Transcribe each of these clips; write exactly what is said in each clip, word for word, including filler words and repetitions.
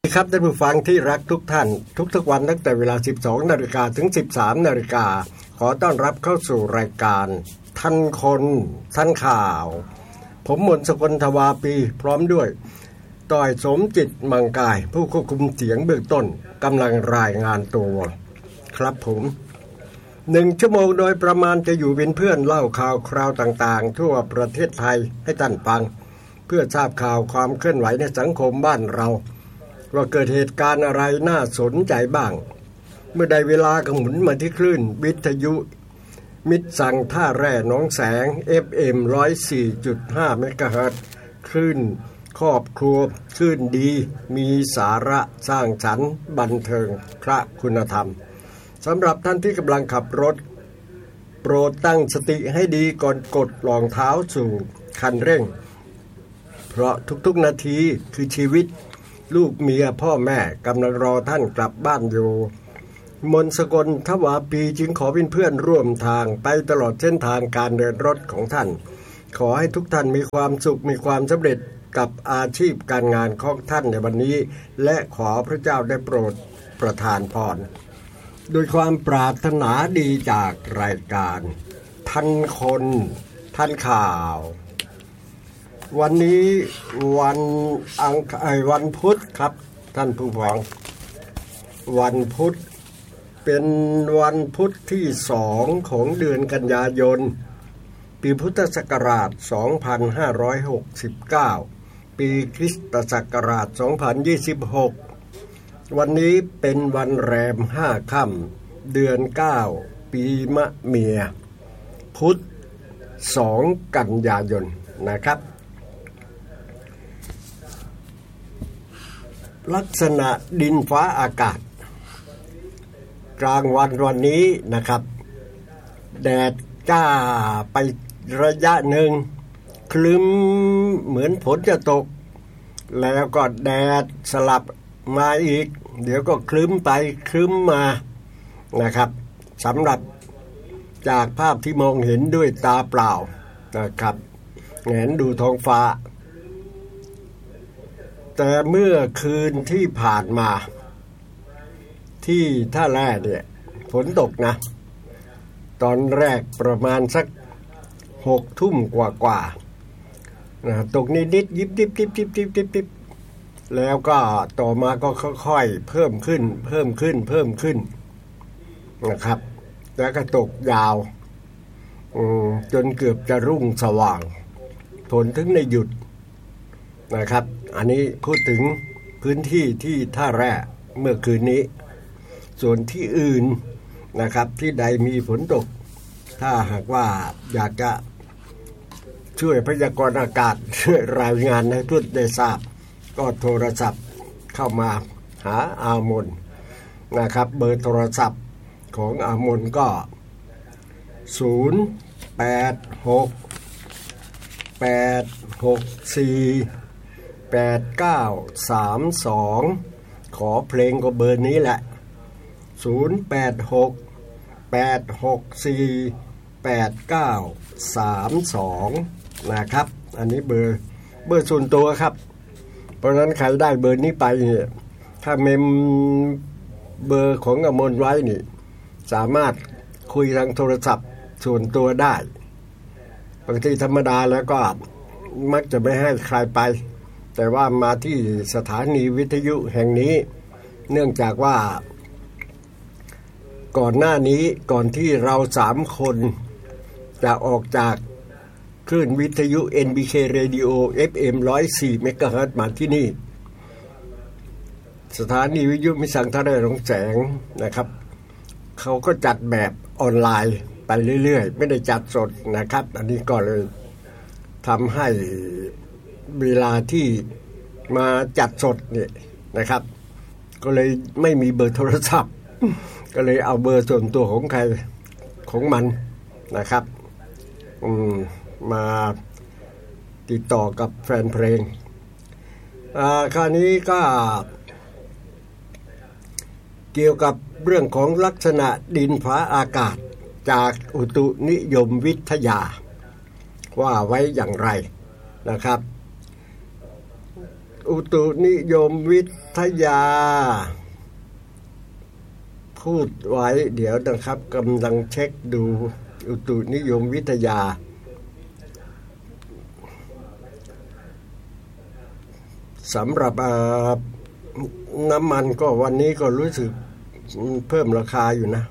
ครับท่านผู้ฟังที่รักทุกท่านทุกๆวันตั้งแต่เวลา สิบสองนาฬิกา ถึง สิบสามนาฬิกา ขอต้อนรับเข้าสู่รายการทันคนทันข่าวผมมนต์สกลทวาปีพร้อมด้วยต่อยสมจิตมังกายผู้ควบคุมเสียงเบื้องต้นกำลังรายงานตัวครับผมหนึ่งชั่วโมงโดยประมาณจะอยู่เป็นเพื่อนเล่าข่าวคราวต่างๆทั่วประเทศไทยให้ท่านฟังเพื่อทราบข่าวความเคลื่อนไหวในสังคมบ้านเราว่าเกิดเหตุการณ์อะไรน่าสนใจบ้างเมื่อใดเวลาก็หมุนมาที่คลื่นวิทยุมิตรสังท่าแร่หนองแสง เอฟ เอ็ม หนึ่งร้อยสี่จุดห้า เมกะเฮิรตซ์คลื่นครอบครัวคลื่นดีมีสาระสร้างสรรค์บันเทิงพระคุณธรรมสำหรับท่านที่กำลังขับรถโปรดตั้งสติให้ดีก่อนกดรองเท้าสู่คันเร่งเพราะทุกๆนาทีคือชีวิตลูกเมียพ่อแม่กำลังรอท่านกลับบ้านอยู่มนต์สกลทวาปีจึงขอเป็นเพื่อนร่วมทางไปตลอดเส้นทางการเดินรถของท่านขอให้ทุกท่านมีความสุขมีความสำเร็จกับอาชีพการงานของท่านในวันนี้และขอพระเจ้าได้โปรดประทานพรโดยความปรารถนาดีจากรายการทันคนทันข่าววันนี้วันอังคารวันพุธครับท่านผู้ฟังวันพุธเป็นวันพุธที่สองของเดือนกันยายนปีพุทธศักราชสองพันห้าร้อยหกสิบเก้าปีคริสตศักราชสองพันยี่สิบหกวันนี้เป็นวันแรมห้าค่ำเดือนเก้าปีมะเมียพุธสองกันยายนนะครับลักษณะดินฟ้าอากาศกลางวันวันนี้นะครับแดดจ้าไประยะหนึ่งคลึ้มเหมือนฝนจะตกแล้วก็แดดสลับมาอีกเดี๋ยวก็คลึ้มไปคลึ้มมานะครับสำหรับจากภาพที่มองเห็นด้วยตาเปล่านะครับแงนดูท้องฟ้าแต่เมื่อคืนที่ผ่านมาที่ท่าแร่เนี่ยฝนตกนะตอนแรกประมาณสักหกทุ่มกว่าๆนะตกนิดๆยิบยิบยิบยิบยิบยิบยิบแล้วก็ต่อมาก็ค่อยๆเพิ่มขึ้นเพิ่มขึ้นเพิ่มขึ้นนะครับแล้วก็ตกยาวจนเกือบจะรุ่งสว่างฝนถึงในหยุดนะครับอันนี้พูดถึงพื้นที่ที่ท่าแร่เมื่อคืนนี้ส่วนที่อื่นนะครับที่ใดมีฝนตกถ้าหากว่าอยากจะช่วยพยากรณ์อากาศช่วยรายงานให้ทุกได้ทราบก็โทรศัพท์เข้ามาหาอามนนะครับเบอร์โทรศัพท์ของอามนก็ศูนย์ แปด หก แปด หก สี่ แปด เก้า สาม สองขอเพลงก็เบอร์นี้แหละศูนย์ แปด หก แปด หก สี่ แปด เก้า สาม สองนะครับอันนี้เบอร์เบอร์ส่วนตัวครับเพราะฉะนั้นใครได้เบอร์นี้ไปเนี่ยถ้าเมมเบอร์ของอมรไว้นี่สามารถคุยทางโทรศัพท์ส่วนตัวได้บางทีธรรมดาแล้วก็มักจะไม่ให้ใครไปแต่ว่ามาที่สถานีวิทยุแห่งนี้เนื่องจากว่าก่อนหน้านี้ก่อนที่เราสามคนจะออกจากคลื่นวิทยุ เอ็น บี เค Radio เอฟ เอ็ม หนึ่งร้อยสี่ เมกะเฮิรตซ์มาที่นี่สถานีวิทยุมิตรสังท่าแร่หนองแสงนะครับเขาก็จัดแบบออนไลน์ไปเรื่อยๆไม่ได้จัดสดนะครับอันนี้ก็เลยทำให้เวลาที่มาจัดสดเนี่ยนะครับก็เลยไม่มีเบอร์โทรศัพท์ก็เลยเอาเบอร์ส่วนตัวของใครของมันนะครับอืมมาติดต่อกับแฟนเพลงอ่าคราวนี้ก็เกี่ยวกับเรื่องของลักษณะดินฟ้าอากาศจากอุตุนิยมวิทยาว่าไว้อย่างไรนะครับอุตุนิยมวิทยาพูดไว้เดี๋ยวนะครับกำลังเช็คดูอุตุนิยมวิทยาสำหรับน้ำมันก็วันนี้ก็รู้สึกเพิ่มราคาอยู่นะ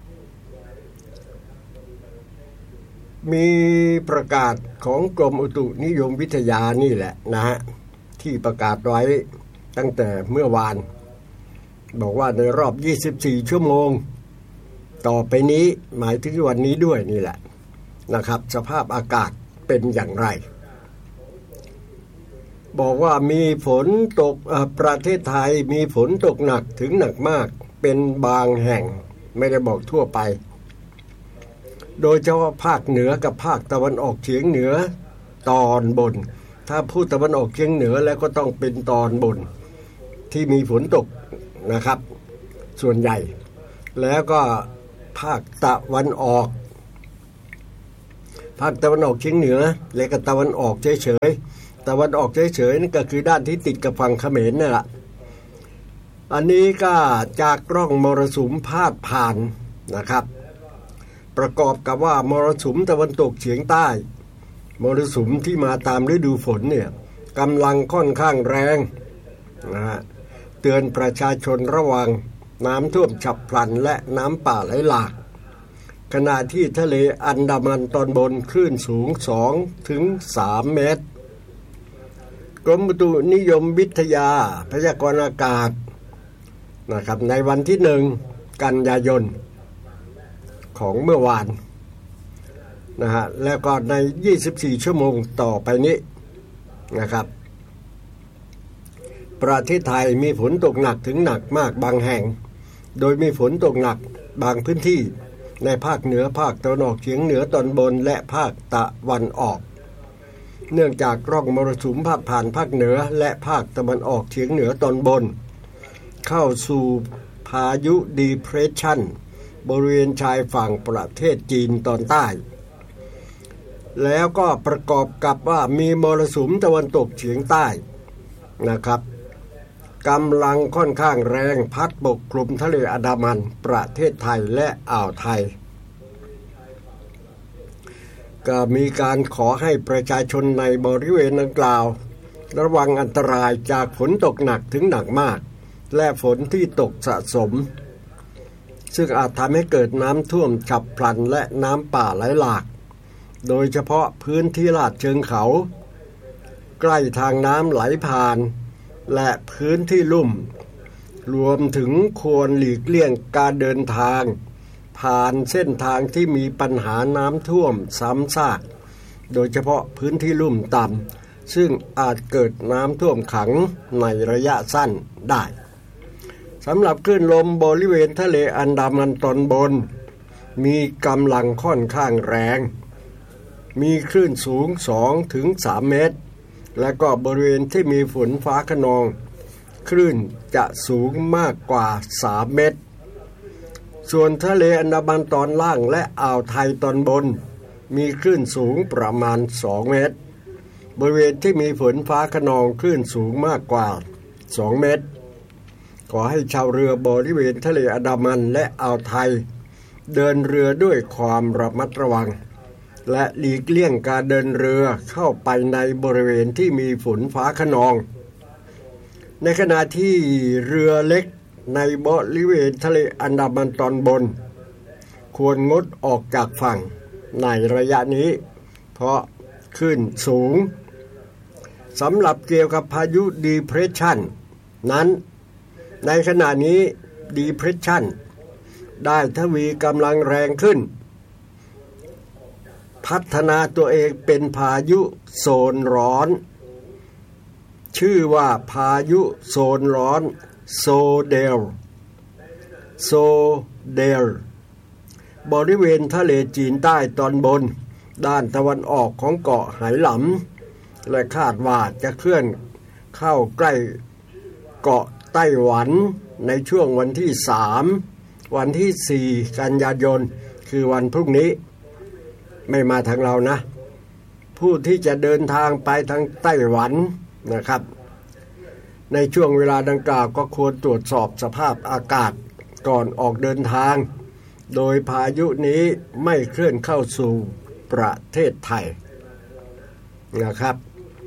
มีประกาศของกรมอุตุนิยมวิทยานี่แหละนะฮะที่ประกาศไว้ตั้งแต่เมื่อวานบอกว่าในรอบยี่สิบสี่ชั่วโมงต่อไปนี้หมายถึงวันนี้ด้วยนี่แหละนะครับสภาพอากาศเป็นอย่างไรบอกว่ามีฝนตกประเทศไทยมีฝนตกหนักถึงหนักมากเป็นบางแห่งไม่ได้บอกทั่วไปโดยเฉพาะภาคเหนือกับภาคตะวันออกเฉียงเหนือตอนบนถ้าพูดตะวันออกเฉียงเหนือแล้วก็ต้องเป็นตอนบนที่มีฝนตกนะครับส่วนใหญ่แล้วก็ภาคตะวันออกภาคตะวันออกเฉียงเหนือและก็ตะวันออกเฉยๆตะวันออกเฉยๆนั่นก็คือด้านที่ติดกับฝั่งเขมรนั่นแหละอันนี้ก็จากร่องมรสุมพาดผ่านนะครับประกอบกับว่ามรสุมตะวันตกเฉียงใต้มรสุมที่มาตามฤดูฝนเนี่ยกำลังค่อนข้างแรงนะฮะเตือนประชาชนระวังน้ำท่วมฉับพลันและน้ำป่าไหลหลากขณะที่ทะเลอันดามันตอนบนคลื่นสูง สองถึงสาม เมตรกรมอุตุนิยมวิทยาพยากรณ์อากาศนะครับในวันที่หนึ่งกันยายนของเมื่อวานนะฮะแล้วก็ในยี่สิบสี่ชั่วโมงต่อไปนี้นะครับประเทศไทยมีฝนตกหนักถึงหนักมากบางแห่งโดยมีฝนตกหนักบางพื้นที่ในภาคเหนือภาคตะวันออกเฉียงเหนือตอนบนและภาคตะวันออกเนื่องจากร่องมรสุมพาดผ่านภาคเหนือและภาคตะวันออกเฉียงเหนือตอนบนเข้าสู่พายุดีเพรสชั่นบริเวณชายฝั่งประเทศจีนตอนใต้แล้วก็ประกอบกับว่ามีมรสุมตะวันตกเฉียงใต้นะครับกำลังค่อนข้างแรงพัดปกคลุมทะเลอันดามันประเทศไทยและอ่าวไทยก็มีการขอให้ประชาชนในบริเวณดังกล่าวระวังอันตรายจากฝนตกหนักถึงหนักมากและฝนที่ตกสะสมซึ่งอาจทำให้เกิดน้ำท่วมฉับพลันและน้ำป่าไหลหลากโดยเฉพาะพื้นที่ลาดเชิงเขาใกล้ทางน้ำไหลผ่านและพื้นที่ลุ่มรวมถึงควรหลีกเลี่ยงการเดินทางผ่านเส้นทางที่มีปัญหาน้ำท่วมซ้ำซากโดยเฉพาะพื้นที่ลุ่มต่ำซึ่งอาจเกิดน้ำท่วมขังในระยะสั้นได้สำหรับคลื่นลมบริเวณทะเลอันดามันตอนบนมีกำลังค่อนข้างแรงมีคลื่นสูง สองถึงสาม เมตรและก็บริเวณที่มีฝนฟ้าคะนองคลื่นจะสูงมากกว่าสามเมตรส่วนทะเลอันดามันตอนล่างและอ่าวไทยตอนบนมีคลื่นสูงประมาณสองเมตรบริเวณที่มีฝนฟ้าคะนองคลื่นสูงมากกว่าสองเมตรขอให้ชาวเรือบริเวณทะเลอันดามันและอ่าวไทยเดินเรือด้วยความระมัดระวังและหลีกเลี่ยงการเดินเรือเข้าไปในบริเวณที่มีฝนฟ้าคะนองในขณะที่เรือเล็กในบริเวณทะเลอันดามันตอนบนควรงดออกจากฝั่งในระยะนี้เพราะคลื่นสูงสำหรับเกี่ยวกับพายุดีเพรสชั่นนั้นในขณะนี้ดีเพรสชั่นได้ทวีกำลังแรงขึ้นพัฒนาตัวเองเป็นพายุโซนร้อนชื่อว่าพายุโซนร้อนโซเดลโซเดลบริเวณทะเลจีนใต้ตอนบนด้านตะวันออกของเกาะไหหลำและคาดว่าจะเคลื่อนเข้าใกล้เกาะไต้หวันในช่วงวันที่สามวันที่สี่กันยายนคือวันพรุ่งนี้ไม่มาทางเรานะผู้ที่จะเดินทางไปทางไต้หวันนะครับในช่วงเวลาดังกล่าวก็ควรตรวจสอบสภาพอากาศก่อนออกเดินทางโดยพายุนี้ไม่เคลื่อนเข้าสู่ประเทศไทยนะครับ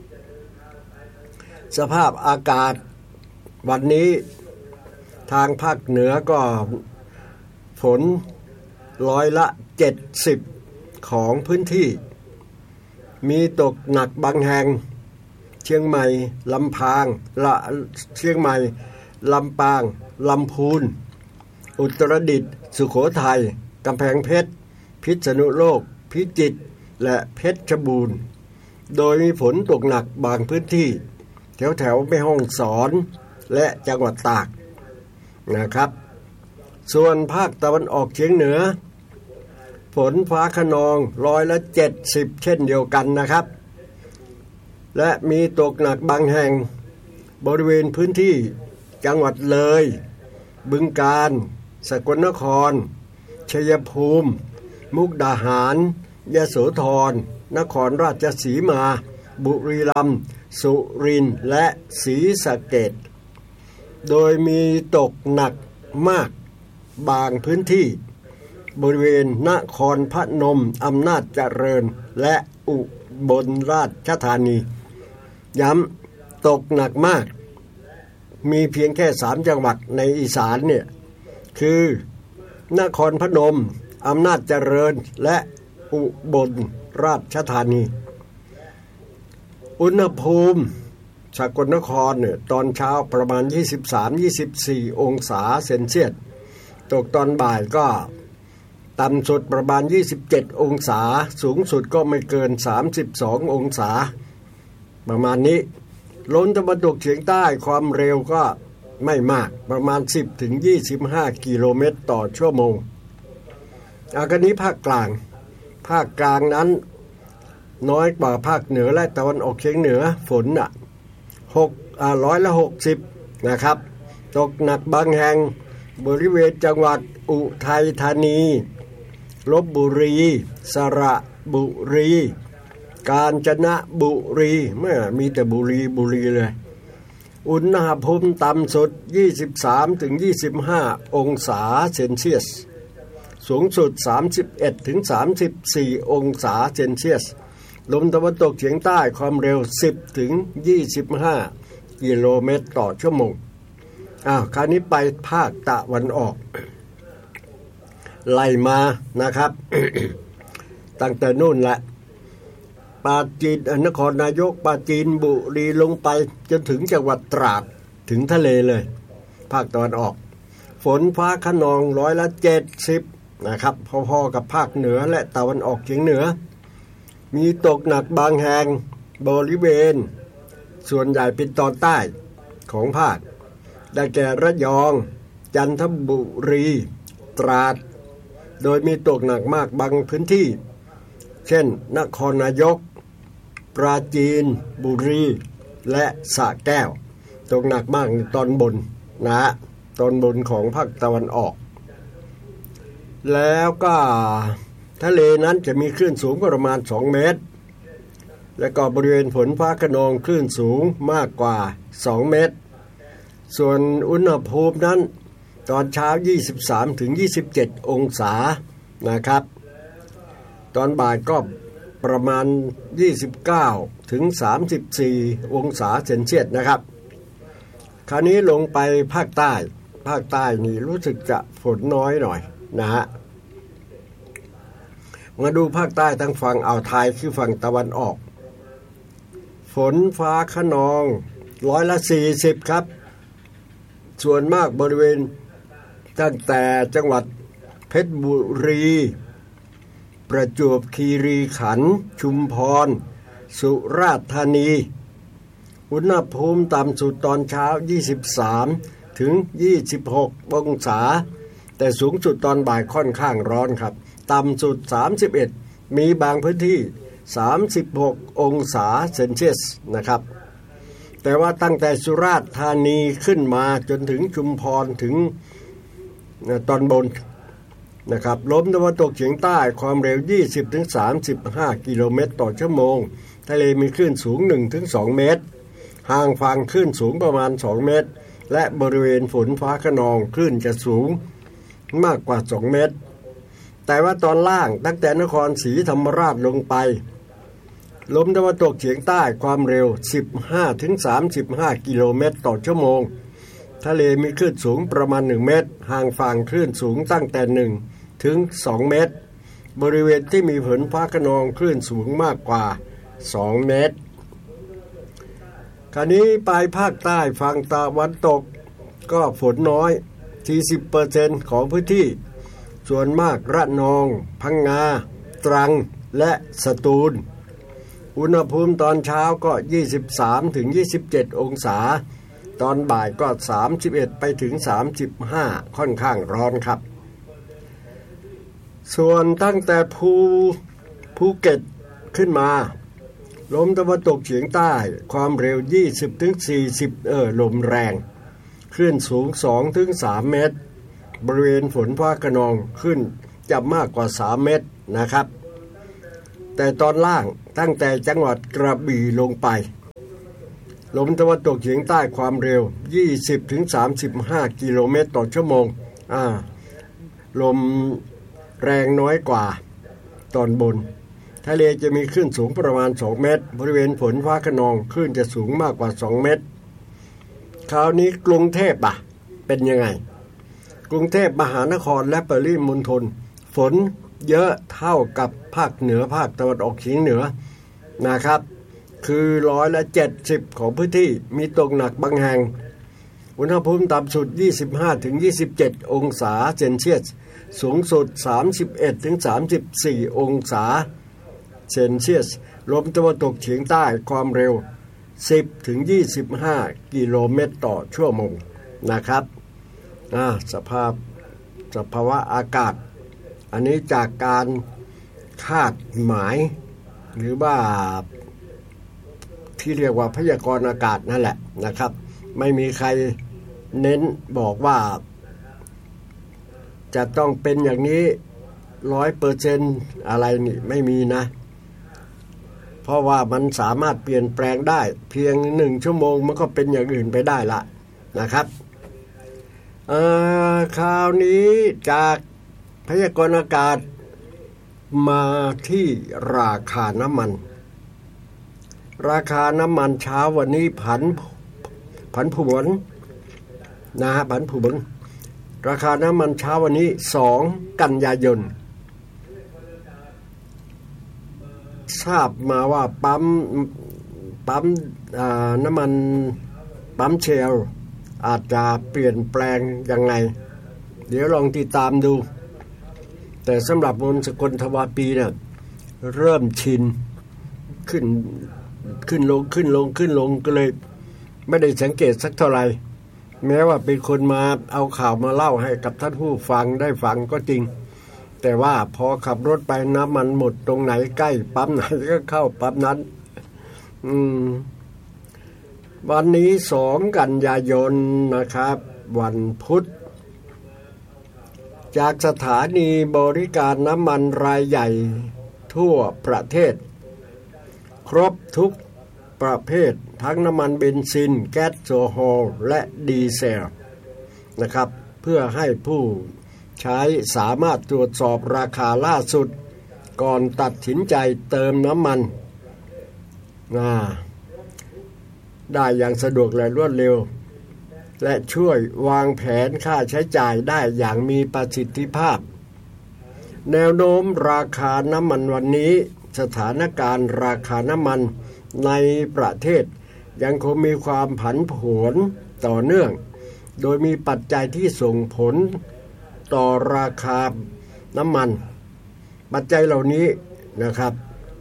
สภาพอากาศวันนี้ทางภาคเหนือก็ฝนร้อยละเจ็ดสิบของพื้นที่มีตกหนักบางแห่งเชียงใหม่ลำพางละเชียงใหม่ลำปางลำพูนอุตรดิตถ์สุโขทัยกำแพงเพชรพิษณุโลกพิจิตรและเพชรบูรณ์โดยมีฝนตกหนักบางพื้นที่แถวแถวแม่ฮ่องสอนและจังหวัดตากนะครับส่วนภาคตะวันออกเฉียงเหนือฝนฟ้าคะนองร้อยละเจ็ดสิบเช่นเดียวกันนะครับและมีตกหนักบางแห่งบริเวณพื้นที่จังหวัดเลยบึงกาฬสกลนครชัยภูมิมุกดาหารยโสธรนครราชสีมาบุรีรัมย์สุรินทร์และศรีสะเกษโดยมีตกหนักมากบางพื้นที่บริเวณนครพนมอำนาจเจริญและอุบลราชธานีย้ำตกหนักมากมีเพียงแค่สามจังหวัดในอีสานเนี่ยคือนครพนมอำนาจเจริญและอุบลราชธานีอุณหภูมิสกลนครเนี่ยตอนเช้าประมาณ ยี่สิบสาม ยี่สิบสี่ องศาเซนเซียสตกตอนบ่ายก็ต่ำสุดประมาณยี่สิบเจ็ดองศาสูงสุดก็ไม่เกินสามสิบสององศาประมาณนี้ลมตะวันตกเฉียงใต้ความเร็วก็ไม่มากประมาณ สิบถึงยี่สิบห้า กิโลเมตรต่อชั่วโมงอาการนี้ภาคกลางภาคกลางนั้นน้อยกว่าภาคเหนือและตะวันออกเฉียงเหนือฝนอ่ะหกอ่าร้อยละหกสิบนะครับตกหนักบางแห่งบริเวณจังหวัดอุทัยธานีลพบุรีสระบุรีกาญจนบุรีเมื่อมีแต่บุรีบุรีเลยอุณหภูมิต่ำสุด ยี่สิบสามถึงยี่สิบห้า องศาเซนเซียสสูงสุด สามสิบเอ็ดถึงสามสิบสี่ องศาเซนเซียสลมตะวันตกเฉียงใต้ความเร็ว สิบถึงยี่สิบห้า กิโลเมตรต่อชั่วโมงอ้าวคราวนี้ไปภาคตะวันออกไล่มานะครับ ตั้งแต่นู่นแหละปราจีนนครนายกปราจีนบุรีลงไปจนถึงจังหวัดตราดถึงทะเลเลยภาคตะวันออกฝนฟ้าคะนองร้อยละเจ็ดสิบนะครับพอๆกับภาคเหนือและตะวันออกเฉียงเหนือมีตกหนักบางแห่งบริเวณส่วนใหญ่เป็นตอนใต้ของภาคได้แก่ระยองจันทบุรีตราดโดยมีตกหนักมากบางพื้นที่เช่นนครนายกปราจีนบุรีและสระแก้วตกหนักมากในตอนบนนะตอนบนของภาคตะวันออกแล้วก็ทะเลนั้นจะมีคลื่นสูงประมาณสองเมตรและก็บริเวณฝนฟ้าคะนองคลื่นสูงมากกว่าสองเมตรส่วนอุณหภูมินั้นตอนเช้า ยี่สิบสามถึงยี่สิบเจ็ด องศานะครับตอนบ่ายก็ประมาณ ยี่สิบเก้าถึงสามสิบสี่ องศาเซนเซียสนะครับคราวนี้ลงไปภาคใต้ภาคใต้นี่รู้สึกจะฝนน้อยหน่อยนะฮะมาดูภาคใต้ทางฝั่งอ่าวไทยคือฝั่งตะวันออกฝนฟ้าคะนองร้อยละสี่สิบครับส่วนมากบริเวณตั้งแต่จังหวัดเพชรบุรีประจวบคีรีขันธ์ชุมพรสุราษฎร์ธานีอุณหภูมิต่ำสุดตอนเช้ายี่สิบสามถึงยี่สิบหกองศาแต่สูงสุดตอนบ่ายค่อนข้างร้อนครับต่ำสุดสามสิบเอ็ดมีบางพื้นที่สามสิบหกองศาเซนเซียสนะครับแต่ว่าตั้งแต่สุราษฎร์ธานีขึ้นมาจนถึงชุมพรถึงตอนบนนะครับลมตะวันตกเฉียงใต้ความเร็ว ยี่สิบถึงสามสิบห้า กิโลเมตรต่อชั่วโมงทะเลมีคลื่นสูง หนึ่งถึงสอง เมตรห่างฝั่งคลื่นสูงประมาณสองเมตรและบริเวณฝนฟ้าคะนองคลื่นจะสูงมากกว่าสองเมตรแต่ว่าตอนล่างตั้งแต่นครศรีธรรมราชลงไปลมตะวันตกเฉียงใต้ความเร็ว สิบห้าถึงสามสิบห้า กิโลเมตรต่อชั่วโมงทะเลมีคลื่นสูงประมาณหนึ่งเมตรห่างฝั่งคลื่นสูงตั้งแต่หนึ่งถึงสองเมตรบริเวณที่มีฝนฟ้าคะนองคลื่นสูงมากกว่าสองเมตรคราวนี้ไปภาคใต้ฝั่งตะวันตกก็ฝนน้อย สี่สิบเปอร์เซ็นต์ ของพื้นที่ส่วนมากระนองพังงาตรังและสตูลอุณหภูมิตอนเช้าก็ ยี่สิบสามถึงยี่สิบเจ็ด องศาตอนบ่ายก็ สามสิบเอ็ด ไปถึง สามสิบห้า ค่อนข้างร้อนครับส่วนตั้งแต่ภูภูเก็ตขึ้นมาลมตะวันตกเฉียงใต้ความเร็ว ยี่สิบถึงสี่สิบ เออลมแรงคลื่นสูง สองถึงสาม เมตรบริเวณฝนฟ้าคะนองขึ้นจะมากกว่าสามเมตรนะครับแต่ตอนล่างตั้งแต่จังหวัดกระบี่ลงไปลมตะวันตกเฉียงใต้ความเร็ว ยี่สิบถึงสามสิบห้า กิโลเมตรต่อชั่วโมงอ่าลมแรงน้อยกว่าตอนบนทะเลจะมีคลื่นสูงประมาณสองเมตรบริเวณฝนฟ้าคะนองคลื่นจะสูงมากกว่าสองเมตรคราวนี้กรุงเทพอ่ะเป็นยังไงกรุงเทพมหานครและปริมณฑลฝนเยอะเท่ากับภาคเหนือภาคตะวันออกเฉียงเหนือนะครับคือร้อยละเจ็ดสิบของพื้นที่มีตกหนักบางแห่งอุณหภูมิต่ำสุด ยี่สิบห้าถึงยี่สิบเจ็ด องศาเซนเซียสสูงสุด สามสิบเอ็ดถึงสามสิบสี่ องศาเซนเซียสลมตะวันตกเฉียงใต้ความเร็ว สิบถึงยี่สิบห้า กิโลเมตรต่อชั่วโมงนะครับอ่าสภาพสภาวะอากาศอันนี้จากการคาดหมายหรือว่าที่เรียกว่าพยากรณ์อากาศนั่นแหละนะครับไม่มีใครเน้นบอกว่าจะต้องเป็นอย่างนี้ ร้อยเปอร์เซ็นต์ อะไรนี่ไม่มีนะเพราะว่ามันสามารถเปลี่ยนแปลงได้เพียงหนึ่งชั่วโมงมันก็เป็นอย่างอื่นไปได้ละนะครับเอ่อคราวนี้จากพยากรณ์อากาศมาที่ราคาน้ำมันราคาน้ำมันเช้าวันนี้ผันผันผวนนะฮะผันผวนราคาน้ำมันเช้าวันนี้สองกันยายนทราบมาว่าปั๊มปั๊มน้ำมันปั๊มเชลอาจจะเปลี่ยนแปลงยังไงเดี๋ยวลองติดตามดูแต่สำหรับมนต์สกลทวาปีเนี่ยเริ่มชินขึ้นขึ้นลงขึ้นลงขึ้นลงก็เลยไม่ได้สังเกตสักเท่าไหร่แม้ว่าเป็นคนมาเอาข่าวมาเล่าให้กับท่านผู้ฟังได้ฟังก็จริงแต่ว่าพอขับรถไปน้ำมันหมดตรงไหนใกล้ปั๊มไหนก็เข้าปั๊มนั้นอืมวันนี้สองกันยายนนะครับวันพุธจากสถานีบริการน้ำมันรายใหญ่ทั่วประเทศครบทุกประเภททั้งน้ำมันเบนซินแก๊สโซฮอลและดีเซลนะครับเพื่อให้ผู้ใช้สามารถตรวจสอบราคาล่าสุดก่อนตัดสินใจเติมน้ำมันได้อย่างสะดวกและรวดเร็วและช่วยวางแผนค่าใช้จ่ายได้อย่างมีประสิทธิภาพแนวโน้มราคาน้ำมันวันนี้สถานการณ์ราคาน้ำมันในประเทศยังคงมีความผันผวนต่อเนื่องโดยมีปัจจัยที่ส่งผลต่อราคาน้ำมันปัจจัยเหล่านี้นะครับ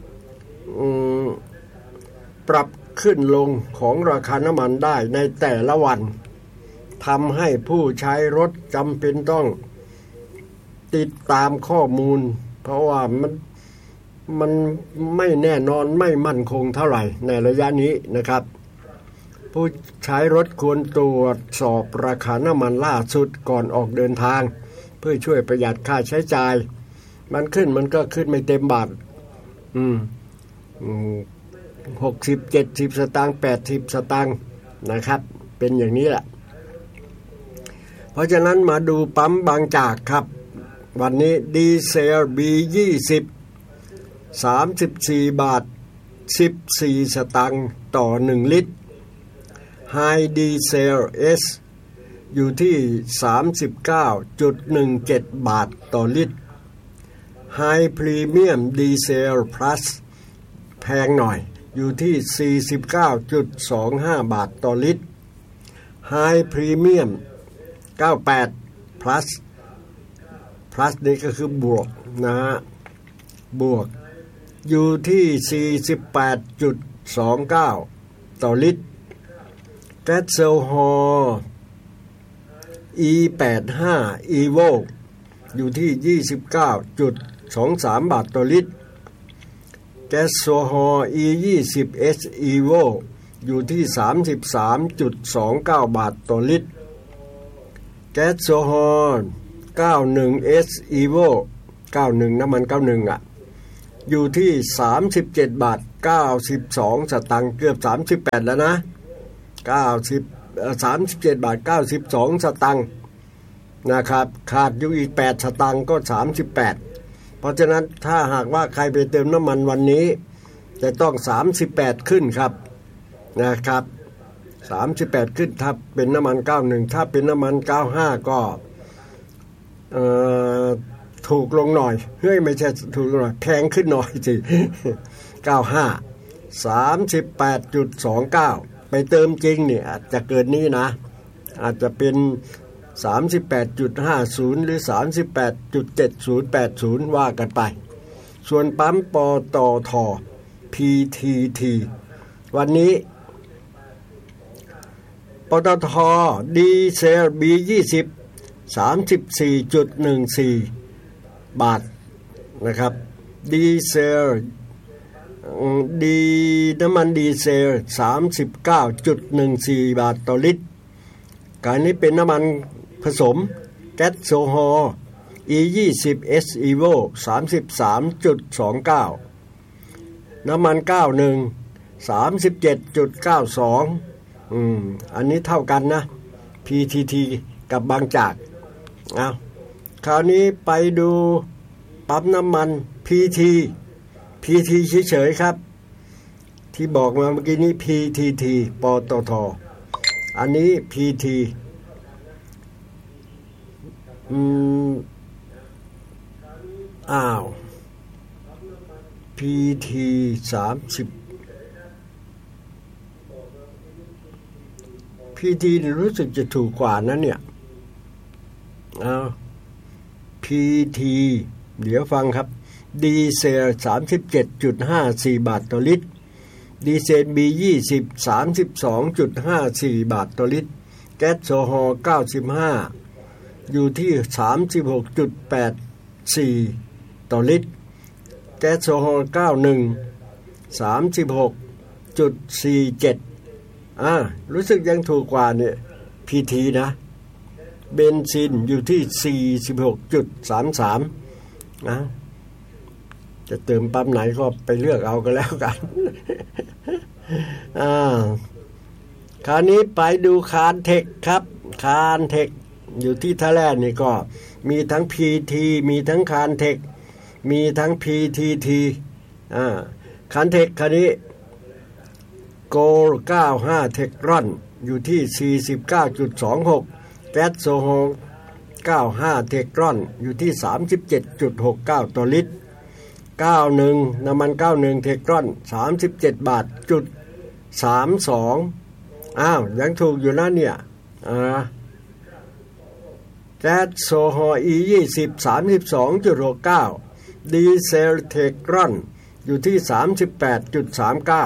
ปรับขึ้นลงของราคาน้ำมันได้ในแต่ละวันทำให้ผู้ใช้รถจำเป็นต้องติดตามข้อมูลเพราะว่ามันมันไม่แน่นอนไม่มั่นคงเท่าไหร่ในระยะนี้นะครับผู้ใช้รถควรตรวจสอบราคาน้ำมันล่าสุดก่อนออกเดินทางเพื่อช่วยประหยัดค่าใช้จ่ายมันขึ้นมันก็ขึ้นไม่เต็มบาทอืมอืมหกสิบ เจ็ดสิบสตางค์แปดสิบสตางค์นะครับเป็นอย่างนี้แหละเพราะฉะนั้นมาดูปั๊มบางจากครับวันนี้ดีเซล บี ยี่สิบ สามสิบสี่บาทสิบสี่สตางค์ต่อหนึ่งลิตร High ดีเซล S อยู่ที่ สามสิบเก้าจุดหนึ่งเจ็ด บาทต่อลิตร High Premium ดีเซล Plus แพงหน่อยอยู่ที่ สี่สิบเก้าจุดสองห้า บาทต่อลิตร High Premium เก้าสิบแปด Plus Plus นี่ก็คือบวกนะฮะบวกอยู่ที่ สี่สิบแปดจุดสองเก้า ต่อลิตรแก๊สโซฮอล์ อี แปดสิบห้า Evo อยู่ที่ ยี่สิบเก้าจุดสองสาม บาทต่อลิตรแก๊สโซฮอล์ อี ยี่สิบ เอส Evo อยู่ที่ สามสิบสามจุดสองเก้า บาทต่อลิตรแก๊สโซฮอล์ เก้าสิบเอ็ด เอส Evo เก้าสิบเอ็ดน้ำมันเก้าสิบเอ็ดอ่ะอยู่ที่สามสิบเจ็ดบาทเก้าสิบสองสตางค์เกือบสามสิบแปดแล้วนะเก้าสิบเอ่อสามสิบเจ็ดบาทเก้าสิบสองสตางค์นะครับขาดอยู่อีกแปดสตางค์ก็สามสิบแปดเพราะฉะนั้นถ้าหากว่าใครไปเติมน้ำมันวันนี้จะต้องสามสิบแปดขึ้นครับนะครับสามสิบแปดขึ้นถ้าเป็นน้ำมันเก้าสิบเอ็ดถ้าเป็นน้ำมันเก้าสิบห้าก็เอ่อถูกลงหน่อยเฮ้ยไม่ใช่ถูกลงหน่อยแพงขึ้นหน่อยสิเก้าสิบห้า สามสิบแปดจุดสองเก้า ไปเติมจริงเนี่ยอาจจะเกินนี้นะอาจจะเป็น สามสิบแปดจุดห้าศูนย์ หรือ สามสิบแปดจุดเจ็ดศูนย์ แปดศูนย์ ว่ากันไปส่วนปั๊มปตท. พี ที ที วันนี้ปตท. ดีเซล บี ยี่สิบ สามสิบสี่จุดหนึ่งสี่ บาทนะครับดีเซลดีน้ำมันดีเซล สามสิบเก้าจุดหนึ่งสี่ บาทต่อลิตรการนี้เป็นน้ำมันผสมแก๊สโซฮอล์ อี ยี่สิบ เอส Evo สามสิบสามจุดสองเก้า น้ำมันเก้าสิบเอ็ด สามสิบเจ็ดจุดเก้าสอง อืมอันนี้เท่ากันนะ พี ที ที กับบางจากเอาคราวนี้ไปดูปั๊มน้ำมัน พี ที พี ที เฉยๆครับที่บอกมาเมื่อกี้นี้ พี ที ที ปตท. อันนี้ พี ที อืมอ้าว พี ที สามสิบ พี ที รู้สึกจะถูกกว่านั้นเนี่ยอ้าว พี ที เดี๋ยวฟังครับดีเซล สามสิบเจ็ดจุดห้าสี่ บาทต่อลิตรดีเซล บี ยี่สิบ สามสิบสองจุดห้าสี่ บาทต่อลิตรแก๊สโซฮอล์เก้าสิบห้าอยู่ที่ สามสิบหกจุดแปดสี่ ต่อลิตรแก๊สโซฮอล์เก้าสิบเอ็ด สามสิบหกจุดสี่เจ็ด อ่ารู้สึกยังถูกกว่าเนี่ย พี ที นะเบนซินอยู่ที่ สี่สิบหกจุดสามสาม นะจะเติมปั๊มไหนก็ไปเลือกเอาก็แล้วกัน อ่าคราวนี้ไปดูคานเทคครับคานเทคอยู่ที่ท่าแร่นี่ก็มีทั้ง พี ที มีทั้งคานเทคมีทั้ง พี ที ที อ่าคานเทคคันนี้โกลเก้าสิบห้าเทครอนอยู่ที่ สี่สิบเก้าจุดสองหก แก๊สโซฮอล์เก้าสิบห้าเทครอนอยู่ที่ สามสิบเจ็ดจุดหกเก้า ต่อลิตรเก้าสิบเอ็ดน้ำมันเก้าสิบเอ็ดเทครอนสามสิบเจ็ดบาทจุดสามสองอ้าวยังถูกอยู่นะเนี่ยอ่าแก๊สโซฮอล์ อี ยี่สิบ สามสิบสองจุดหกเก้า ดีเซลเทครอนอยู่ที่ สามสิบแปดจุดสามเก้า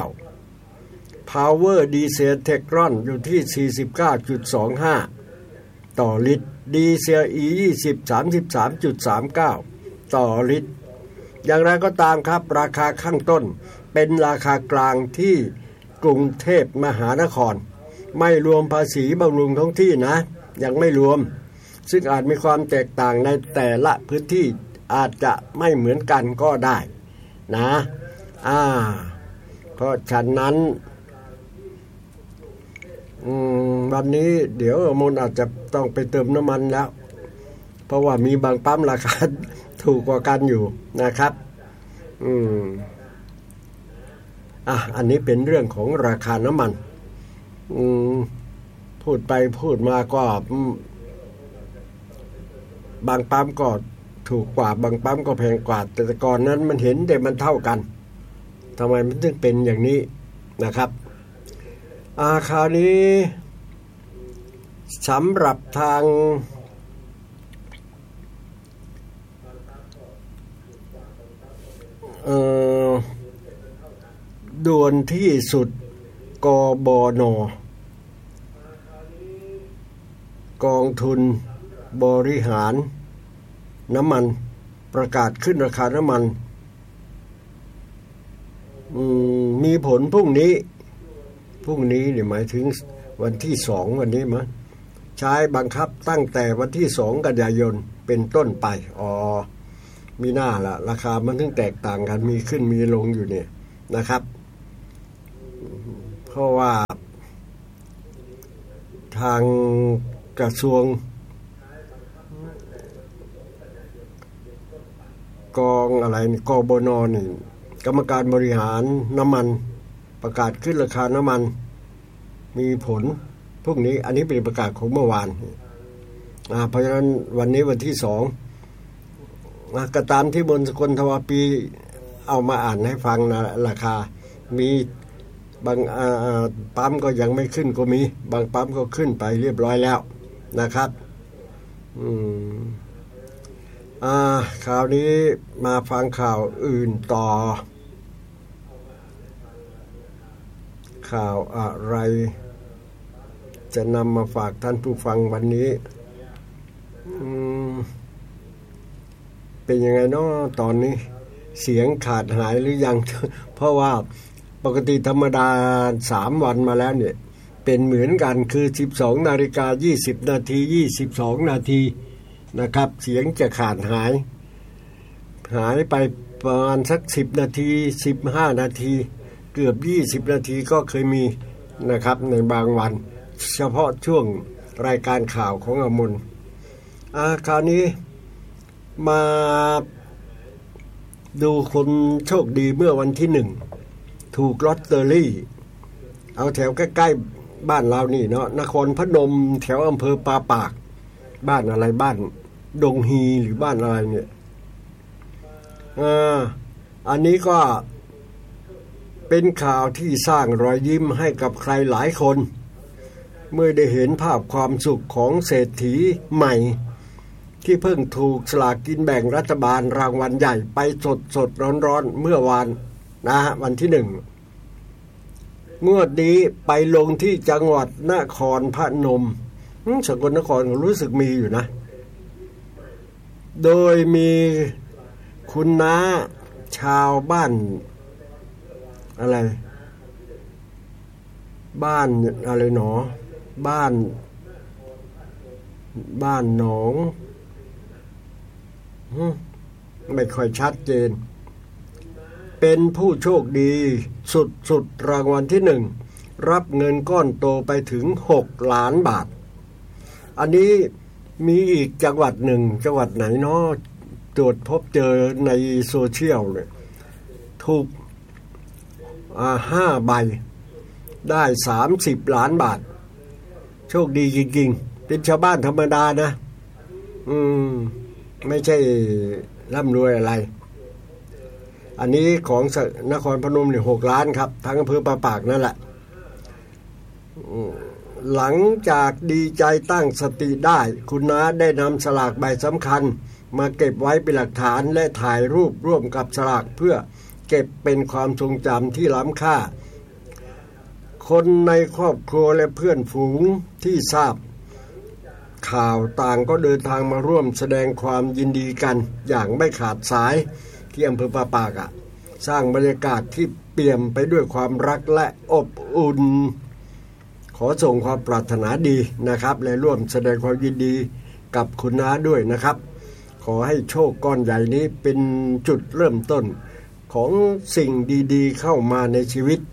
Power ดีเซลเทครอนอยู่ที่ สี่สิบเก้าจุดสองห้า ต่อลิตรดีเซล อี ยี่สิบ สามสิบสามจุดสามเก้า ต่อลิตรอย่างไรก็ตามครับราคาข้างต้นเป็นราคากลางที่กรุงเทพมหานครไม่รวมภาษีบำรุงท้องที่นะยังไม่รวมซึ่งอาจมีความแตกต่างในแต่ละพื้นที่อาจจะไม่เหมือนกันก็ได้นะอ่าเพราะฉะนั้นวันนี้เดี๋ยวมนอาจจะต้องไปเติมน้ำมันแล้วเพราะว่ามีบางปั๊มราคาถูกกว่ากันอยู่นะครับอืมอ่ะอันนี้เป็นเรื่องของราคาน้ำมันอืมพูดไปพูดมาก็บางปั๊มก็ถูกกว่าบางปั๊มก็แพงกว่าแต่ก่อนนั้นมันเห็นแต่มันเท่ากันทำไมมันถึงเป็นอย่างนี้นะครับอ่าคราวนี้สำหรับทางเอ่อด่วนที่สุดกบน.กองทุนบริหารน้ำมันประกาศขึ้นราคาน้ำมันมีผลพรุ่งนี้พรุ่งนี้เนี่ยหมายถึงวันที่สองวันนี้มั้งใช้บังคับตั้งแต่วันที่สองกันยายนเป็นต้นไปอ๋อมีหน้าละราคามันถึงแตกต่างกันมีขึ้นมีลงอยู่เนี่ยนะครับเพราะว่าทางกระทรวงกองอะไรกบน.นี่กรรมการบริหารน้ำมันประกาศขึ้นราคาน้ำมันมีผลพวกนี้อันนี้เป็นประกาศของเมื่อวานอ่าเพราะฉะนั้นวันนี้วันที่สองนะก็ตามที่บนสกลทวาปีเอามาอ่านให้ฟังนะราคามีบางปั๊มก็ยังไม่ขึ้นก็มีบางปั๊มก็ขึ้นไปเรียบร้อยแล้วนะครับอืมอ่าคราวนี้มาฟังข่าวอื่นต่อข่าวอะไรจะนำมาฝากท่านผู้ฟังวันนี้อืมเป็นยังไงเนาะตอนนี้เสียงขาดหายหรือยัง เพราะว่าปกติธรรมดาสามวันมาแล้วเนี่ยเป็นเหมือนกันคือ สิบสองนาฬิกายี่สิบนาทียี่สิบสองนาทีนะครับเสียงจะขาดหายหายไปประมาณสักสิบนาทีสิบห้านาทีเกือบยี่สิบนาทีก็เคยมีนะครับในบางวันเฉพาะช่วงรายการข่าวของอมรอ่าคราวนี้มาดูคนโชคดีเมื่อวันที่หนึ่งถูกลอตเตอรี่เอาแถวใกล้ๆบ้านเรานี่เนาะนครพนมแถวอำเภอปาปากบ้านอะไรบ้านดงฮีหรือบ้านอะไรเนี่ยอ่าอันนี้ก็เป็นข่าวที่สร้างรอยยิ้มให้กับใครหลายคนเมื่อได้เห็นภาพความสุขของเศรษฐีใหม่ที่เพิ่งถูกสลากกินแบ่งรัฐบาลรางวัลใหญ่ไปสดสดร้อนร้อนเมื่อวานนะฮะวันที่หนึ่งงวดนี้ไปลงที่จังหวัดนครพนมสกลนครรู้สึกมีอยู่นะโดยมีคุณน้าชาวบ้านอะไรบ้านอะไรหนอบ้านบ้านหนองไม่ค่อยชัดเจนเป็นผู้โชคดีสุดๆรางวัลที่หนึ่งรับเงินก้อนโตไปถึงหกล้านบาทอันนี้มีอีกจังหวัดหนึ่งจังหวัดไหนเนาะตรวจพบเจอในโซเชียลเลยถูกอ่าห้าใบได้สามสิบล้านบาทโชคดีจริงๆเป็นชาวบ้านธรรมดานะอืมไม่ใช่ร่ำรวยอะไรอันนี้ของนครพนมเนี่ยหกล้านครับทั้งอำเภอปาปากนั่นแหละหลังจากดีใจตั้งสติได้คุณน้าได้นำสลากใบสำคัญมาเก็บไว้เป็นหลักฐานและถ่ายรูปร่วมกับสลากเพื่อเก็บเป็นความทรงจำที่ล้ำค่าคนในครอบครัวและเพื่อนฝูงที่ทราบข่าวต่างก็เดินทางมาร่วมแสดงความยินดีกันอย่างไม่ขาดสายที่อำเภอปาปากอ่ะสร้างบรรยากาศที่เปี่ยมไปด้วยความรักและอบอุ่นขอส่งความปรารถนาดีนะครับและร่วมแสดงความยินดีกับคุณน้าด้วยนะครับขอให้โชคก้อนใหญ่นี้เป็นจุดเริ่มต้นของสิ่งดีๆเข้ามาในชีวิต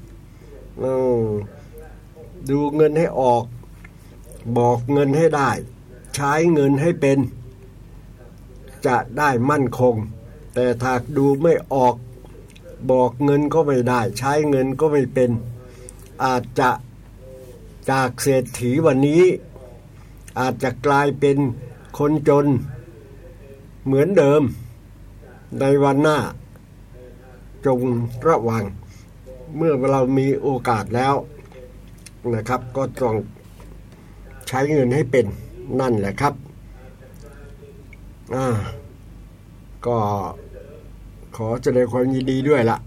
ดูเงินให้ออกบอกเงินให้ได้ใช้เงินให้เป็นจะได้มั่นคงแต่ถ้าดูไม่ออกบอกเงินก็ไม่ได้ใช้เงินก็ไม่เป็นอาจจะจากเศรษฐีวันนี้อาจจะกลายเป็นคนจนเหมือนเดิมในวันหน้าจงระวังเมื่อเรามีโอกาสแล้วนะครับก็ต้องใช้เงินให้เป็นนั่นแหละครับอ่าก็ขอแสดงความยินดีด้วยละ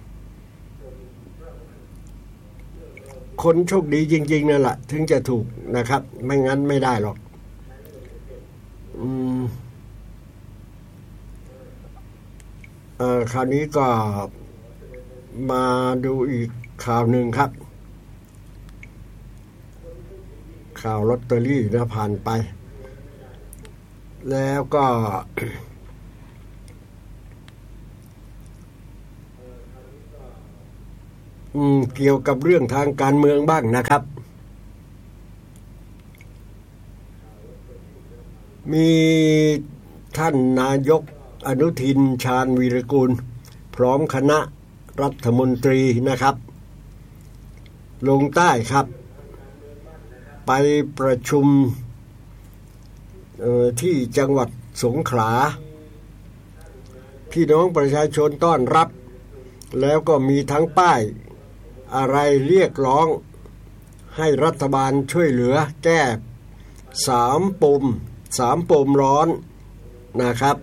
คนโชคดีจริงๆนั่นแหละถึงจะถูกนะครับไม่งั้นไม่ได้หรอกอืมเอ่อคราวนี้ก็มาดูอีกข่าวหนึ่งครับข่าวลอตเตอรี่นะผ่านไปแล้วก็ อืมเกี่ยวกับเรื่องทางการเมืองบ้างนะครับมีท่านนายกอนุทินชาญวีรกูลพร้อมคณะรัฐมนตรีนะครับลงใต้ครับไปประชุมที่จังหวัดสงขลาพี่น้องประชาชนต้อนรับแล้วก็มีทั้งป้ายอะไรเรียกร้องให้รัฐบาลช่วยเหลือแก้สามปมสามปมร้อนนะครับ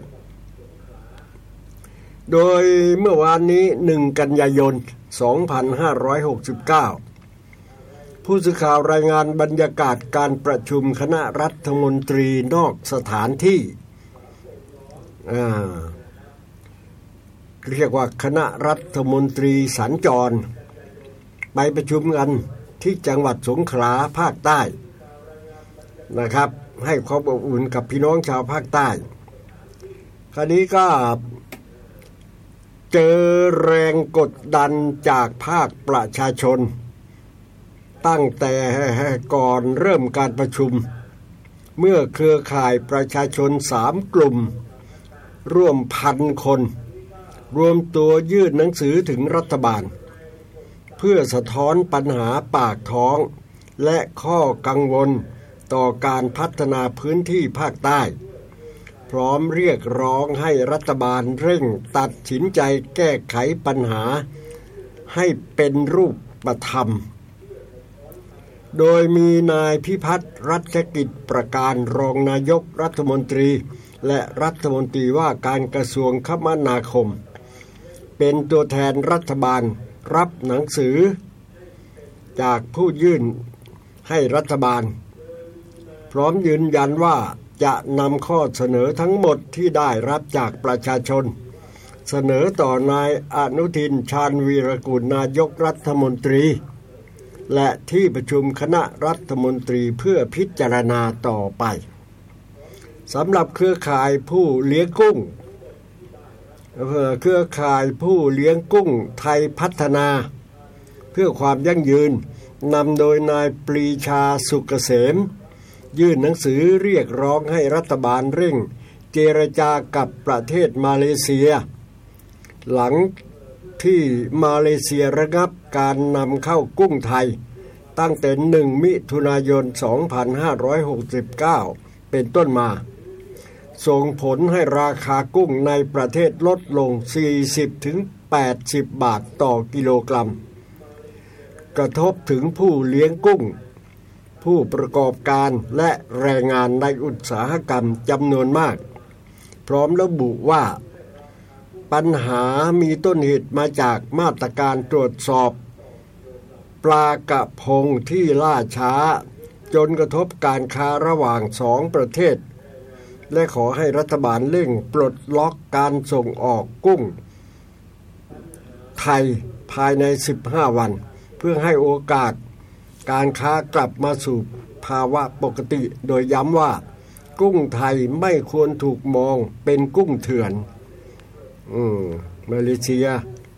โดยเมื่อวานนี้หนึ่งกันยายนสองพันห้าร้อยหกสิบเก้าผู้สื่อข่าวรายงานบรรยากาศการประชุมคณะรัฐมนตรีนอกสถานที่อ่าเรียกว่าคณะรัฐมนตรีสัญจรไปประชุมกันที่จังหวัดสงขลาภาคใต้นะครับให้ความอบอุ่นกับพี่น้องชาวภาคใต้คราวนี้ก็เจอแรงกดดันจากภาคประชาชนตั้งแต่ก่อนเริ่มการประชุมเมื่อเครือข่ายประชาชนสามกลุ่มร่วมพันคนรวมตัวยื่นหนังสือถึงรัฐบาลเพื่อสะท้อนปัญหาปากท้องและข้อกังวลต่อการพัฒนาพื้นที่ภาคใต้พร้อมเรียกร้องให้รัฐบาลเร่งตัดสินใจแก้ไขปัญหาให้เป็นรูปธรรมโดยมีนายพิพัฒน์รัชกิจประการรองนายกรัฐมนตรีและรัฐมนตรีว่าการกระทรวงคมนาคมเป็นตัวแทนรัฐบาลรับหนังสือจากผู้ยื่นให้รัฐบาลพร้อมยืนยันว่าจะนำข้อเสนอทั้งหมดที่ได้รับจากประชาชนเสนอต่อนายอนุทินชาญวีรกูลนายกรัฐมนตรีและที่ประชุมคณะรัฐมนตรีเพื่อพิจารณาต่อไปสำหรับเครือข่ายผู้เลี้ยงกุ้งเครือข่ายผู้เลี้ยงกุ้งไทยพัฒนาเพื่อความยั่งยืนนำโดยนายปรีชาสุกเกษมยื่นหนังสือเรียกร้องให้รัฐบาลเร่งเจรจากับประเทศมาเลเซียหลังที่มาเลเซียระงับการนำเข้ากุ้งไทยตั้งแต่หนึ่งมิถุนายนสองพันห้าร้อยหกสิบเก้าเป็นต้นมาส่งผลให้ราคากุ้งในประเทศลดลง สี่สิบถึงแปดสิบ บาทต่อกิโลกรัมกระทบถึงผู้เลี้ยงกุ้งผู้ประกอบการและแรงงานในอุตสาหกรรมจำนวนมากพร้อมระบุว่าปัญหามีต้นเหตุมาจากมาตรการตรวจสอบปลากระพงที่ล่าช้าจนกระทบการค้าระหว่างสองประเทศและขอให้รัฐบาลเร่งปลดล็อกการส่งออกกุ้งไทยภายในสิบห้าวันเพื่อให้โอกาสการค้ากลับมาสู่ภาวะปกติโดยย้ำว่ากุ้งไทยไม่ควรถูกมองเป็นกุ้งเถื่อนอืมมาเลเซีย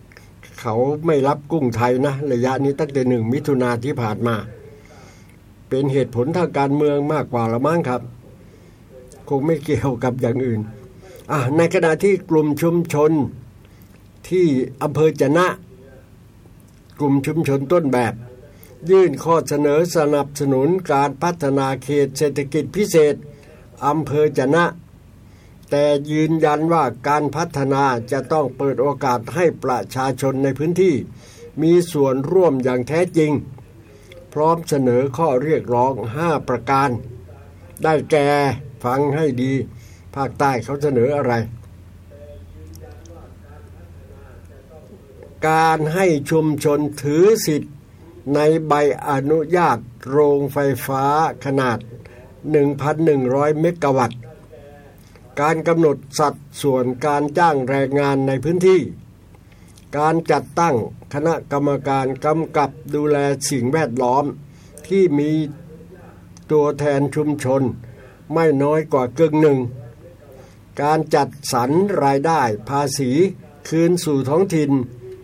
เขาไม่รับกุ้งไทยนะระยะนี้ตั้งแต่หนึ่งมิถุนาที่ผ่านมาเป็นเหตุผลทางการเมืองมากกว่าละมั้งครับคงไม่เกี่ยวกับอย่างอื่นอ่ะในขณะที่กลุ่มชุมชนที่อำเภอจะนะกลุ่มชุมชนต้นแบบยื่นข้อเสนอสนับสนุนการพัฒนาเขตเศรษฐกิจพิเศษอำเภอจะนะแต่ยืนยันว่าการพัฒนาจะต้องเปิดโอกาสให้ประชาชนในพื้นที่มีส่วนร่วมอย่างแท้จริงพร้อมเสนอข้อเรียกร้องห้าประการได้แก่ฟังให้ดีภาคใต้เขาเสนออะไรการให้ชุมชนถือสิทธิ์ในใบอนุญาตโรงไฟฟ้าขนาด หนึ่งพันหนึ่งร้อย เมกะวัตต์การกำหนดสัดส่วนการจ้างแรงงานในพื้นที่การจัดตั้งคณะกรรมการกำกับดูแลสิ่งแวดล้อมที่มีตัวแทนชุมชนไม่น้อยกว่ากึ่งหนึ่งการจัดสรรรายได้ภาษีคืนสู่ท้องถิ่น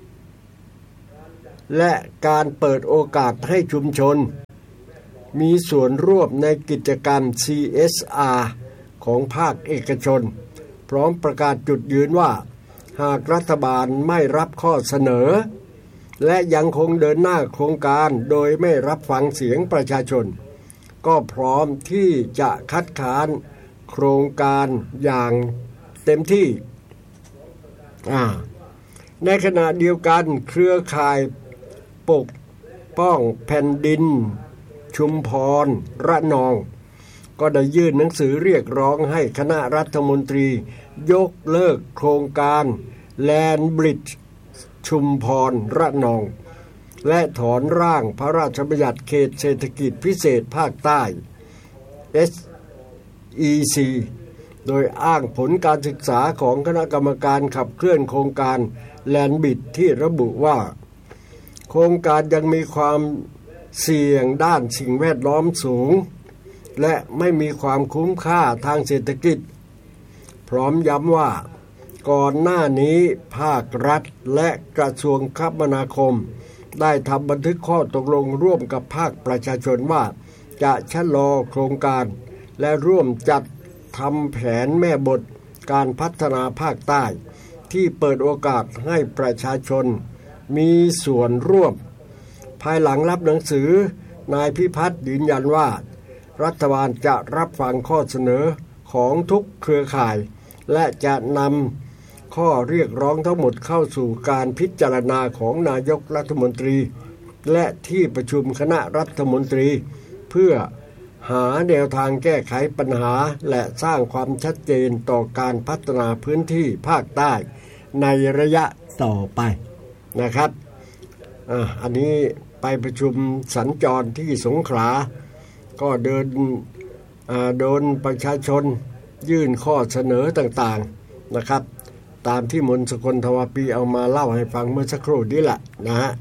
และการเปิดโอกาสให้ชุมชนมีส่วนร่วมในกิจกรรม ซี เอส อาร์ ของภาคเอกชนพร้อมประกาศจุดยืนว่าหากรัฐบาลไม่รับข้อเสนอและยังคงเดินหน้าโครงการโดยไม่รับฟังเสียงประชาชนก็พร้อมที่จะคัดค้านโครงการอย่างเต็มที่อ่าในขณะเดียวกันเครือข่ายปกป้องแผ่นดินชุมพรระนองก็ได้ยื่นหนังสือเรียกร้องให้คณะรัฐมนตรียกเลิกโครงการแลนด์บริดจ์ชุมพรระนองและถอนร่างพระราชบัญญัติเขตเศรษฐกิจพิเศษภาคใต้ เอส อี ซี โดยอ้างผลการศึกษาของคณะกรรมการขับเคลื่อนโครงการแลนด์บริดจ์ที่ระบุว่าโครงการยังมีความเสี่ยงด้านสิ่งแวดล้อมสูงและไม่มีความคุ้มค่าทางเศรษฐกิจพร้อมย้ำว่าก่อนหน้านี้ภาครัฐและกระทรวงคมนาคมได้ทำบันทึกข้อตกลงร่วมกับภาคประชาชนว่าจะชะลอโครงการและร่วมจัดทำแผนแม่บทการพัฒนาภาคใต้ที่เปิดโอกาสให้ประชาชนมีส่วนร่วมภายหลังรับหนังสือนายพิพัฒน์ยืนยันว่ารัฐบาลจะรับฟังข้อเสนอของทุกเครือข่ายและจะนำข้อเรียกร้องทั้งหมดเข้าสู่การพิจารณาของนายกรัฐมนตรีและที่ประชุมคณะรัฐมนตรีเพื่อหาแนวทางแก้ไขปัญหาและสร้างความชัดเจนต่อการพัฒนาพื้นที่ภาคใต้ในระยะต่อไปนะครับอ่ะอันนี้ไปประชุมสัญจรที่สงขลาก็เดินอ่าโดนประชาชนยื่นข้อเสนอต่างๆนะครับตามที่มนต์สกลทวาปีเอามาเล่าให้ฟังเมื่อสักครู่นี้แหละนะฮะ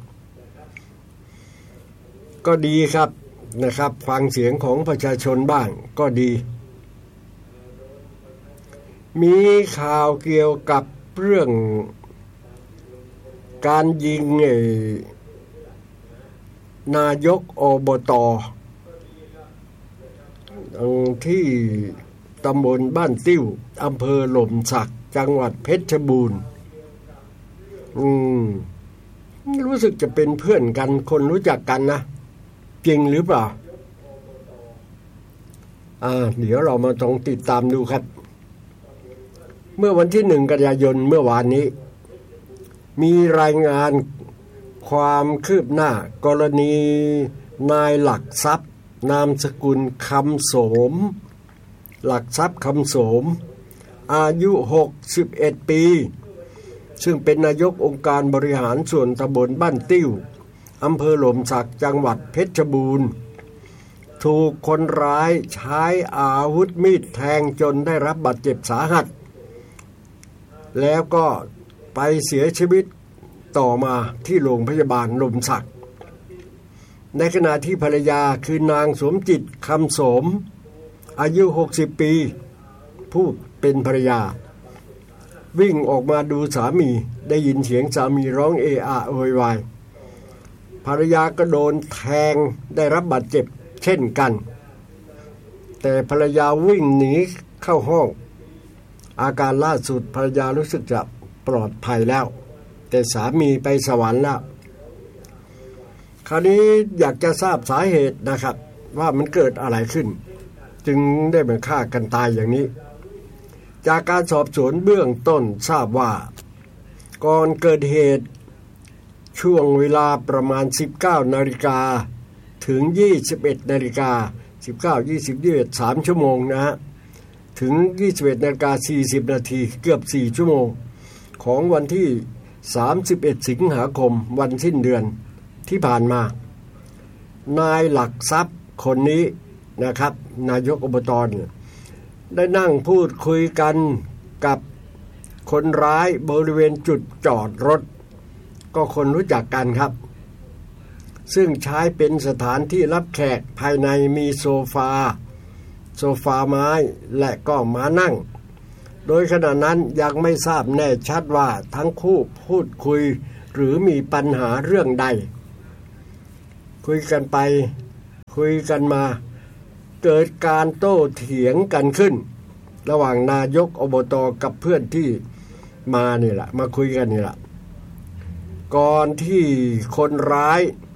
ก็ดีครับนะครับฟังเสียงของประชาชนบ้างก็ดีมีข่าวเกี่ยวกับเรื่องการยิงนายกอบต.ที่ตำบลบ้านติ้วอำเภอหล่มสักจังหวัดเพชรบูรณ์อืมรู้สึกจะเป็นเพื่อนกันคนรู้จักกันนะจริงหรือเปล่าอ่าเดี๋ยวเรามาต้องติดตามดูครับเมื่อวันที่หนึ่งกันยายนเมื่อวานนี้มีรายงานความคืบหน้ากรณีนายหลักทรัพย์นามสกุลคำโสมหลักทรัพย์คำโสมอายุหกสิบเอ็ดปีซึ่งเป็นนายกองค์การบริหารส่วนตำบลบ้านติ้วอำเภอหล่มสักจังหวัดเพชรบูรณ์ถูกคนร้ายใช้อาวุธมีดแทงจนได้รับบาดเจ็บสาหัสแล้วก็ไปเสียชีวิตต่อมาที่โรงพยาบาลหล่มสักในขณะที่ภรรยาคือนางสมจิตคำโสมอายุหกสิบปีผู้เป็นภรรยาวิ่งออกมาดูสามีได้ยินเสียงสามีร้องเอะอะโวยวายภรรยาก็โดนแทงได้รับบาดเจ็บเช่นกันแต่ภรรยาวิ่งหนีเข้าห้องอาการล่าสุดภรรยารู้สึกจะปลอดภัยแล้วแต่สามีไปสวรรค์แล้วคราวนี้อยากจะทราบสาเหตุนะครับว่ามันเกิดอะไรขึ้นจึงได้มาฆ่ากันตายอย่างนี้จากการสอบสวนเบื้องต้นทราบว่าก่อนเกิดเหตุช่วงเวลาประมาณ สิบเก้านาฬิกา ถึง ยี่สิบเอ็ดนาฬิกา สิบเก้า ยี่สิบ ยี่สิบเอ็ด สามชั่วโมงนะฮะถึง ยี่สิบเอ็ดนาฬิกาสี่สิบนาทีเกือบสี่ชั่วโมงของวันที่สามสิบเอ็ดสิงหาคมวันสิ้นเดือนที่ผ่านมานายหลักทรัพย์คนนี้นะครับนายกอบตเนี่ยได้นั่งพูดคุยกันกับคนร้ายบริเวณจุดจอดรถก็คนรู้จักกันครับซึ่งใช้เป็นสถานที่รับแขกภายในมีโซฟาโซฟาไม้และก็มานั่งโดยขณะนั้นยังไม่ทราบแน่ชัดว่าทั้งคู่พูดคุยหรือมีปัญหาเรื่องใดคุยกันไปคุยกันมาเกิดการโต้เถียงกันขึ้นระหว่างนายกอบต.กับเพื่อนที่มานี่แหละมาคุยกันนี่แหละก่อนที่คนร้าย